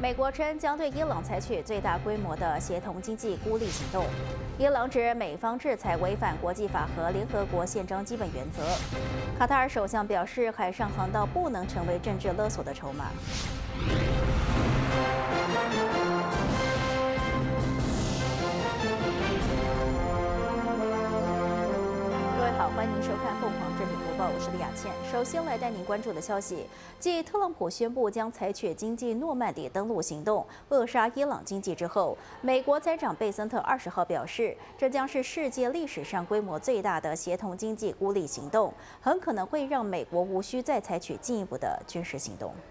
美国称将对伊朗采取最大规模的协同经济孤立行动。伊朗指美方制裁违反国际法和联合国宪章基本原则。卡塔尔首相表示，海上航道不能成为政治勒索的筹码。好，欢迎您收看《凤凰正点播报》，我是李雅倩。首先来带您关注的消息，继特朗普宣布将采取经济诺曼底登陆行动，扼杀伊朗经济之后，美国财长贝森特20号表示，这将是世界历史上规模最大的协同经济孤立行动，很可能会让美国无需再采取进一步的军事行动。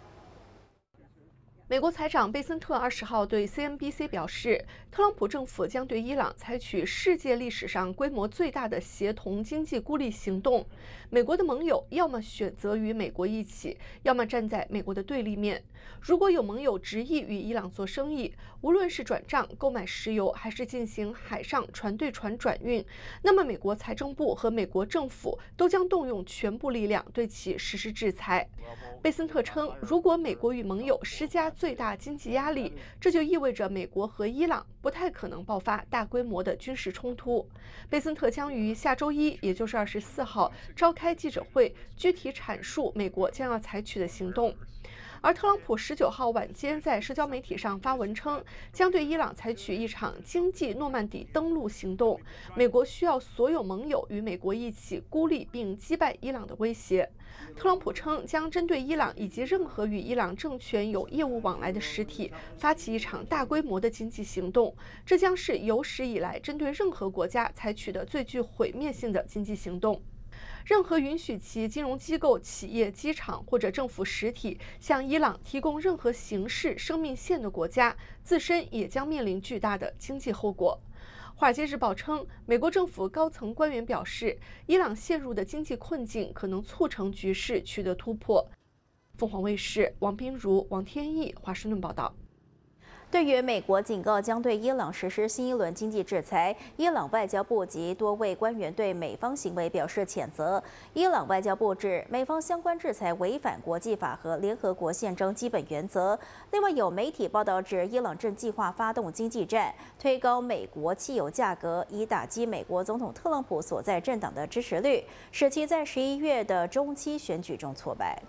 美国财长贝森特20号对 CNBC 表示，特朗普政府将对伊朗采取世界历史上规模最大的协同经济孤立行动。美国的盟友要么选择与美国一起，要么站在美国的对立面。如果有盟友执意与伊朗做生意，无论是转账、购买石油，还是进行海上船对船转运，那么美国财政部和美国政府都将动用全部力量对其实施制裁。贝森特称，如果美国与盟友施加最大经济压力，这就意味着美国和伊朗不太可能爆发大规模的军事冲突。贝森特将于下周一，也就是24号召开记者会，具体阐述美国将要采取的行动。而特朗普19号晚间在社交媒体上发文称，将对伊朗采取一场经济诺曼底登陆行动。美国需要所有盟友与美国一起孤立并击败伊朗的威胁。特朗普称，将针对伊朗以及任何与伊朗政权有业务往来的实体发起一场大规模的经济行动，这将是有史以来针对任何国家采取的最具毁灭性的经济行动。任何允许其金融机构、企业、机场或者政府实体向伊朗提供任何形式生命线的国家，自身也将面临巨大的经济后果。华尔街日报称，美国政府高层官员表示，伊朗陷入的经济困境可能促成局势取得突破。凤凰卫视王彬如、王天翼华盛顿报道。 对于美国警告将对伊朗实施新一轮经济制裁，伊朗外交部及多位官员对美方行为表示谴责。伊朗外交部指，美方相关制裁违反国际法和联合国宪章基本原则。另外，有媒体报道指，伊朗正计划发动经济战，推高美国汽油价格，以打击美国总统特朗普所在政党的支持率，使其在11月的中期选举中挫败。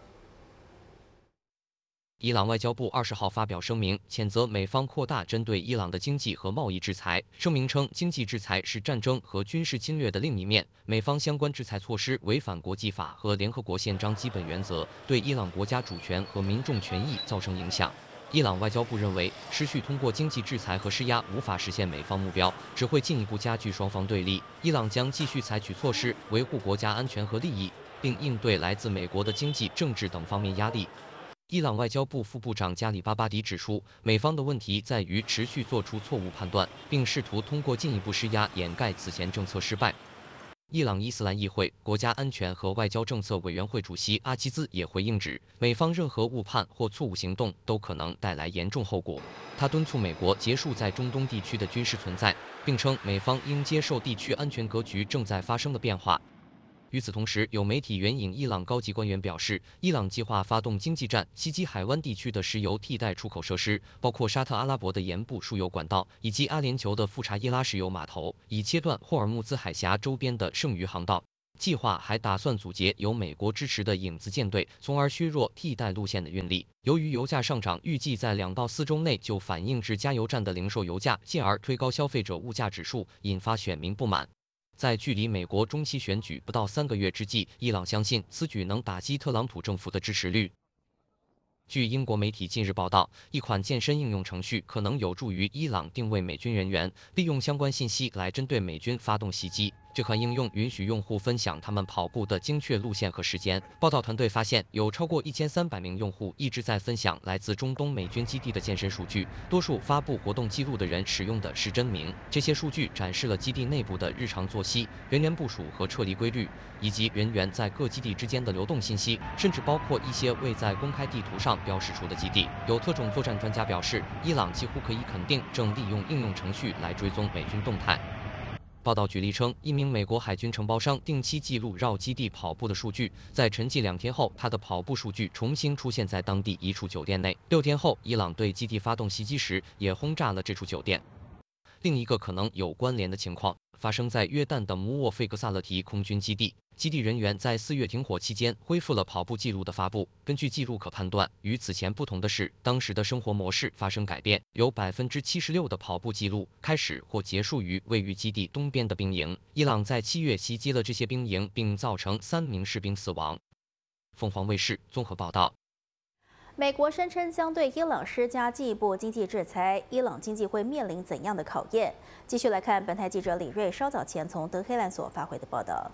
伊朗外交部20号发表声明，谴责美方扩大针对伊朗的经济和贸易制裁。声明称，经济制裁是战争和军事侵略的另一面，美方相关制裁措施违反国际法和联合国宪章基本原则，对伊朗国家主权和民众权益造成影响。伊朗外交部认为，持续通过经济制裁和施压无法实现美方目标，只会进一步加剧双方对立。伊朗将继续采取措施维护国家安全和利益，并应对来自美国的经济、政治等方面压力。伊朗外交部副部长加里巴巴迪指出，美方的问题在于持续做出错误判断，并试图通过进一步施压掩盖此前政策失败。伊朗伊斯兰议会国家安全和外交政策委员会主席阿基兹也回应指，美方任何误判或错误行动都可能带来严重后果。他敦促美国结束在中东地区的军事存在，并称美方应接受地区安全格局正在发生的变化。与此同时，有媒体援引伊朗高级官员表示，伊朗计划发动经济战，袭击海湾地区的石油替代出口设施，包括沙特阿拉伯的盐部输油管道以及阿联酋的富查伊拉石油码头，以切断霍尔木兹海峡周边的剩余航道。计划还打算阻截由美国支持的影子舰队，从而削弱替代路线的运力。由于油价上涨，预计在2到4周内就反映至加油站的零售油价，进而推高消费者物价指数，引发选民不满。在距离美国中期选举不到3个月之际，伊朗相信此举能打击特朗普政府的支持率。据英国媒体近日报道，一款健身应用程序可能有助于伊朗定位美军人员，利用相关信息来针对美军发动袭击。这款应用允许用户分享他们跑步的精确路线和时间。报道团队发现，有超过1300名用户一直在分享来自中东美军基地的健身数据，多数发布活动记录的人使用的是真名。这些数据展示了基地内部的日常作息、人员部署和撤离规律，以及人员在各基地之间的流动信息，甚至包括一些未在公开地图上标示出的基地。有特种作战专家表示，伊朗几乎可以肯定正利用应用程序来追踪美军动态。 报道举例称，一名美国海军承包商定期记录绕基地跑步的数据，在沉寂2天后，他的跑步数据重新出现在当地一处酒店内。6天后，伊朗对基地发动袭击时，也轰炸了这处酒店。另一个可能有关联的情况发生在约旦的姆沃费格萨勒提空军基地。基地人员在4月停火期间恢复了跑步记录的发布。根据记录可判断，与此前不同的是，当时的生活模式发生改变，有76%的跑步记录开始或结束于位于基地东边的兵营。伊朗在7月袭击了这些兵营，并造成3名士兵死亡。凤凰卫视综合报道。 美国声称将对伊朗施加进一步经济制裁，伊朗经济会面临怎样的考验？继续来看本台记者李瑞稍早前从德黑兰所发回的报道。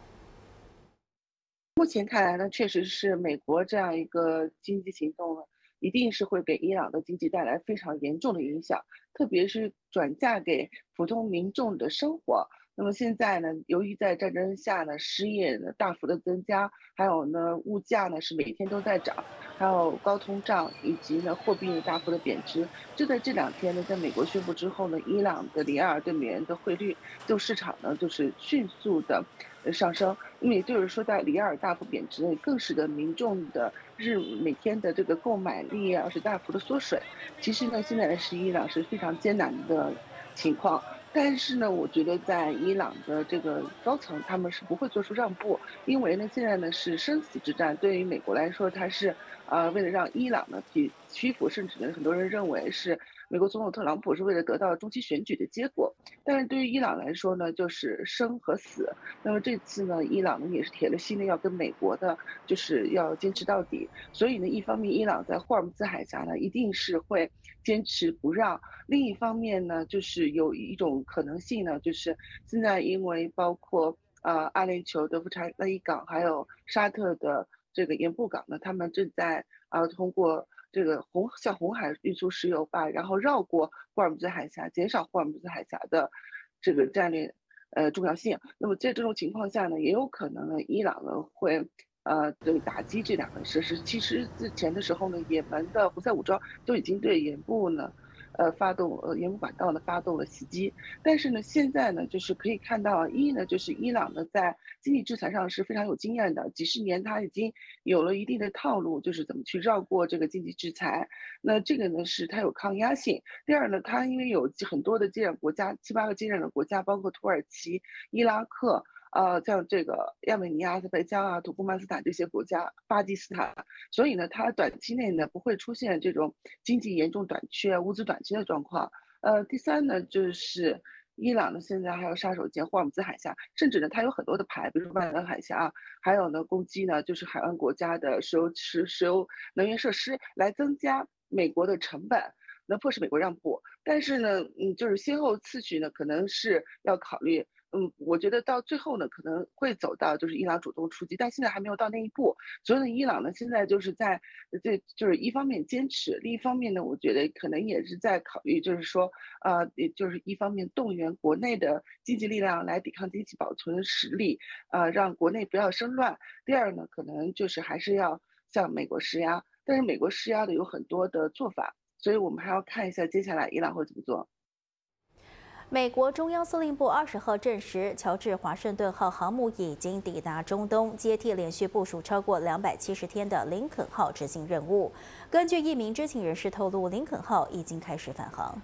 目前看来呢，确实是美国这样一个经济行动呢，一定是会给伊朗的经济带来非常严重的影响，特别是转嫁给普通民众的生活。那么现在呢，由于在战争下呢，失业呢大幅的增加，还有呢物价呢是每天都在涨，还有高通胀以及呢货币呢大幅的贬值。就在这2天呢，在美国宣布之后呢，伊朗的里尔对美元的汇率就市场呢就是迅速的上升。那么也就是说，在里尔大幅贬值呢，更使得民众的每天的这个购买力啊是大幅的缩水。其实呢，现在的伊朗是非常艰难的情况。但是呢，我觉得在伊朗的这个高层，他们是不会做出让步，因为呢，现在呢是生死之战。对于美国来说，它是为了让伊朗呢屈服，甚至呢很多人认为是美国总统特朗普是为了得到中期选举的结果。但是对于伊朗来说呢，就是生和死。那么这次呢，伊朗呢也是铁了心的要跟美国的，就是要坚持到底。所以呢，一方面伊朗在霍尔木兹海峡呢一定是会坚持不让，另一方面呢，就是有一种可能性呢，就是现在因为包括阿联酋的富查拉伊港，还有沙特的这个盐布港呢，他们正在通过这个向红海运输石油吧，然后绕过霍尔木兹海峡，减少霍尔木兹海峡的这个战略重要性。那么在这种情况下呢，也有可能呢，伊朗呢会这个打击这2个设施。其实之前的时候呢，也门的胡塞武装就已经对盐布呢盐布管道呢发动了袭击。但是呢，现在呢，就是可以看到呢，就是伊朗呢在经济制裁上是非常有经验的，几十年他已经有了一定的套路，就是怎么去绕过这个经济制裁。那这个呢是它有抗压性。第二呢，它因为有很多的接壤国家，7、8个接壤的国家，包括土耳其、伊拉克。像这个亚美尼亚、阿塞拜疆啊、土库曼斯坦这些国家，巴基斯坦，所以呢，它短期内呢不会出现这种经济严重短缺、物资短缺的状况。第三呢，就是伊朗呢现在还有杀手锏霍尔木兹海峡，甚至呢它有很多的牌，比如说曼德海峡，还有呢攻击呢就是海湾国家的石油能源设施，来增加美国的成本。能迫使美国让步，但是呢，就是先后次序呢，可能是要考虑。我觉得到最后呢，可能会走到就是伊朗主动出击，但现在还没有到那一步。所以呢，伊朗呢现在就是就是一方面坚持，另一方面呢，我觉得可能也是在考虑，就是说，也就是一方面动员国内的经济力量来抵抗经济保存实力，让国内不要生乱。第二呢，可能就是还是要向美国施压，但是美国施压的有很多的做法。所以我们还要看一下接下来伊朗会怎么做。 美国中央司令部20号证实，乔治华盛顿号航母已经抵达中东，接替连续部署超过270天的林肯号执行任务。根据一名知情人士透露，林肯号已经开始返航。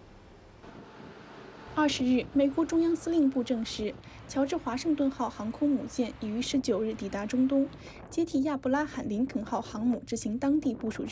20日，美国中央司令部证实，乔治华盛顿号航空母舰已于19日抵达中东，接替亚布拉罕林肯号航母执行当地部署任务。